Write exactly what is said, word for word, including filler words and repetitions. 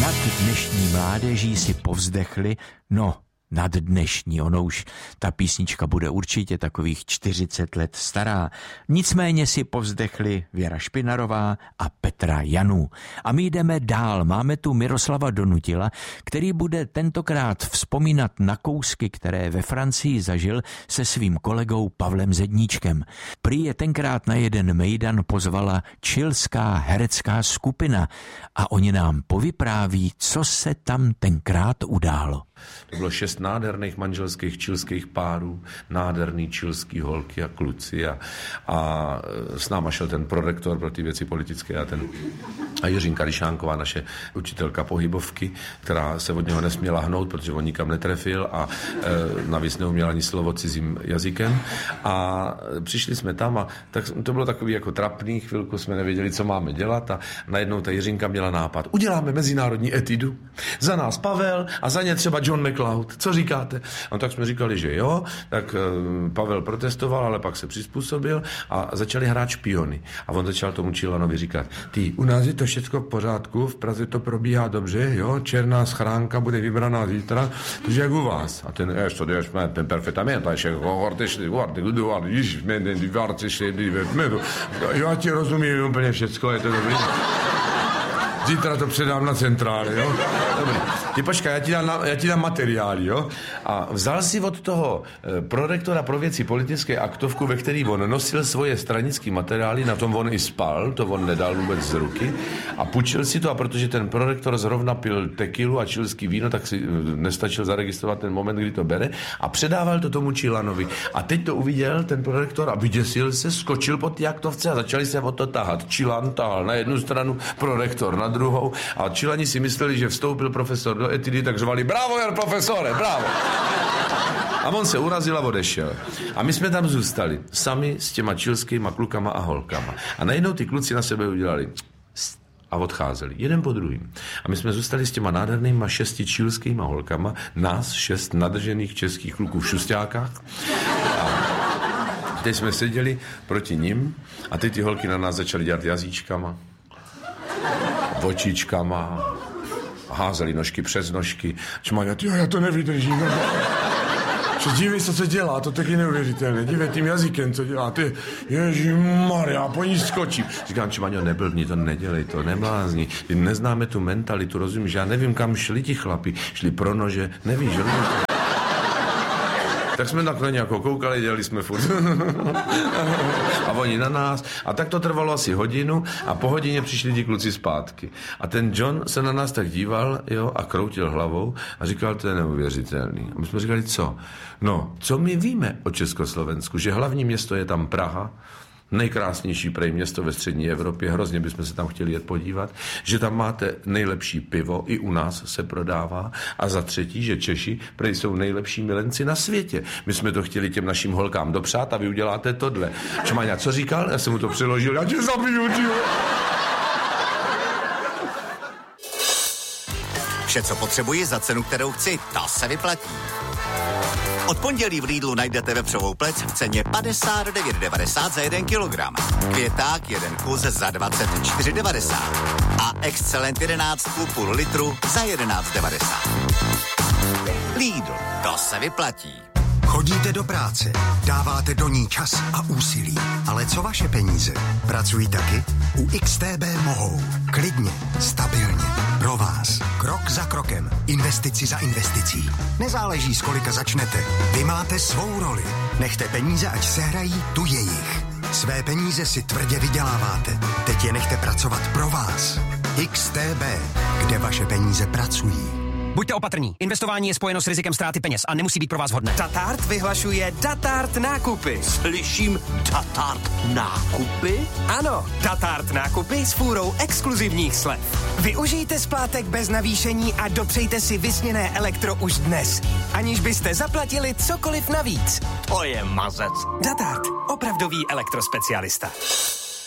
nad dnešní mládeží si povzdechli, no, nad dnešní, ono už ta písnička bude určitě takových čtyřicet let stará. Nicméně si povzdechli Věra Špinarová a Petra Janů. A my jdeme dál, máme tu Miroslava Donutila, který bude tentokrát vzpomínat na kousky, které ve Francii zažil se svým kolegou Pavlem Zedníčkem. Prý je tenkrát na jeden mejdan pozvala chilská herecká skupina a oni nám povypráví, co se tam tenkrát událo. To bylo šest nádherných manželských chilských párů, nádherný chilský holky a kluci a, a s náma šel ten prorektor pro ty věci politické a ten a Jiřinka Ryšánková, naše učitelka pohybovky, která se od něho nesměla hnout, protože on nikam netrefil a e, navíc neuměla ani slovo cizím jazykem a přišli jsme tam a tak to bylo takový jako trapný, chvilku jsme nevěděli, co máme dělat a najednou ta Jiřinka měla nápad. Uděláme mezinárodní etidu. Za nás Pavel a za ně třeba John McLeod. Co říkáte? A tak jsme říkali, že jo, tak e, Pavel protestoval, ale pak se přizpůsobil a začali hrát špiony. A on začal tomu Čilanovi říkat, ty, u nás je to všechno v pořádku, v Praze to probíhá dobře, jo, černá schránka bude vybraná zítra, takže jak u vás. A ten, ještě to je ten perfektamente, ještě hortešli, hortešli, guduali, již, menden, divartešli, já ti rozumím úplně všecko, je to dobrý. Zítra to předám na centrále, jo? Dobrý. Ty počkej, já ti dám, já ti dám materiály, jo? A vzal si od toho e, prorektora pro věci politické aktovku, ve který on nosil svoje stranické materiály, na tom on i spal, to on nedal vůbec z ruky a půjčil si to a protože ten prorektor zrovna pil tekilu a chilský víno, tak si e, nestačil zaregistrovat ten moment, kdy to bere a předával to tomu Čilanovi. A teď to uviděl ten prorektor a vyděsil se, skočil po té aktovce a začali se o to tahat. Čilan tahal na jednu stranu, prorektor na druhou a Čilani si mysleli, že vstoupil profesor do etidy, tak řvali bravo, jar profesore, bravo. A on se urazil a odešel. A my jsme tam zůstali, sami s těma čilskýma klukama a holkama. A najednou ty kluci na sebe udělali a odcházeli, jeden po druhým. A my jsme zůstali s těma nádhernýma šesti čilskýma holkama, nás šest nadržených českých kluků v šustákách. A teď jsme seděli proti nim a teď ty holky na nás začaly dělat jazyčkama, očičkama, házeli nožky přes nožky. Čmaňa, tyjo, já to nevydržím. Čo, dívej se, co dělá, to taky neuvěřitelné. Dívej tím jazykem, co dělá. Ty, ježišmarja, po ní skočím. Říkám, Čmaňo, neblbni, to nedělej, to neblázni. Ty neznáme tu mentalitu, rozumíš? Já nevím, kam šli ti chlapi. Šli pro nože, nevíš, rozumíš? Tak jsme takhle nějakou koukali, dělali jsme furt. A oni na nás. A tak to trvalo asi hodinu a po hodině přišli ti kluci zpátky. A ten John se na nás tak díval, jo, a kroutil hlavou a říkal, to je neuvěřitelný. A my jsme říkali, co? No, co my víme o Československu? Že hlavní město je tam Praha, nejkrásnější prej město ve střední Evropě, hrozně bychom se tam chtěli jet podívat, že tam máte nejlepší pivo, i u nás se prodává, a za třetí, že Češi prej jsou nejlepší milenci na světě. My jsme to chtěli těm našim holkám dopřát a vy uděláte tohle. Čmaňa, co říkal? Já jsem mu to přiložil, já tě zabiju, tího. Vše, co potřebuji za cenu, kterou chci, to se vyplatí. Od pondělí v Lidlu najdete vepřovou plec v ceně padesát devět devadesát za jeden kilogram. Květák jeden kus za dvacet čtyři devadesát. A Excellent jedenáct půl litru za jedenáct devadesát. Lidl, to se vyplatí. Chodíte do práce, dáváte do ní čas a úsilí. Ale co vaše peníze? Pracují taky? U X T B mohou. Klidně, stabilně. Pro vás. Krok za krokem. Investici za investicí. Nezáleží, z kolika začnete. Vy máte svou roli. Nechte peníze, ať sehrají tu jejich. Své peníze si tvrdě vyděláváte. Teď je nechte pracovat pro vás. X T B, kde vaše peníze pracují. Buďte opatrní. Investování je spojeno s rizikem ztráty peněz a nemusí být pro vás vhodné. Datart vyhlašuje Datart nákupy. Slyším Datart nákupy? Ano, Datart nákupy s fůrou exkluzivních slev. Využijte splátek bez navýšení a dopřejte si vysněné elektro už dnes, aniž byste zaplatili cokoliv navíc. To je mazec. Datart, opravdový elektrospecialista.